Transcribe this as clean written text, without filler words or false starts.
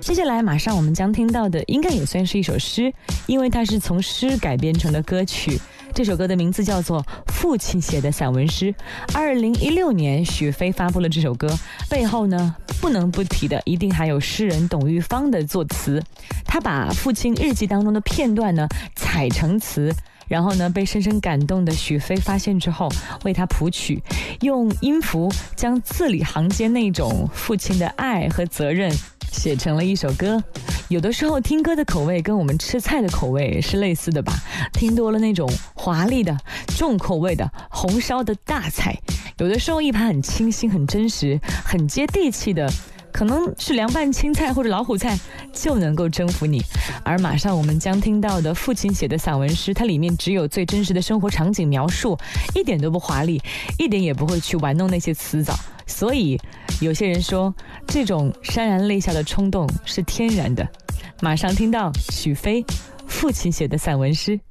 接下来马上我们将听到的应该也算是一首诗，因为它是从诗改编成的歌曲。这首歌的名字叫做《父亲写的散文诗》。2016年许飞发布了这首歌，背后呢不能不提的一定还有诗人董玉芳的作词。他把父亲日记当中的片段呢采成词，然后呢被深深感动的许飞发现之后，为他谱曲，用音符将字里行间那种父亲的爱和责任写成了一首歌。有的时候听歌的口味跟我们吃菜的口味是类似的吧，听多了那种华丽的重口味的红烧的大菜，有的时候一盘很清新很真实很接地气的，可能是凉拌青菜或者老虎菜就能够征服你。而马上我们将听到的父亲写的散文诗，它里面只有最真实的生活场景描述，一点都不华丽，一点也不会去玩弄那些词藻。所以有些人说这种潸然泪下的冲动是天然的。马上听到许飞父亲写的散文诗。